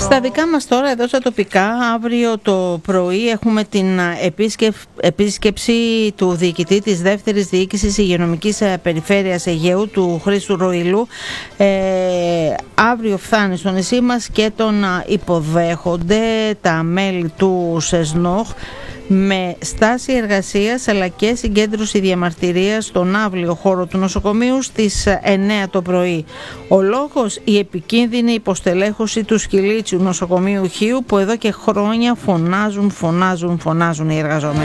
Στα δικά μας τώρα εδώ στα τοπικά, αύριο το πρωί έχουμε την επίσκεψη του διοικητή της δεύτερης διοίκησης υγειονομικής περιφέρειας Αιγαίου, του Χρήστου Ροηλού. Αύριο φτάνει στο νησί μας και τον υποδέχονται τα μέλη του ΣΕΣΝΟΧ με στάση εργασίας αλλά και συγκέντρωση διαμαρτυρίας στον αύλιο χώρο του νοσοκομείου στις 9 το πρωί. Ο λόγος, η επικίνδυνη υποστελέχωση του Σκυλίτσιου νοσοκομείου Χίου, που εδώ και χρόνια φωνάζουν οι εργαζόμενοι.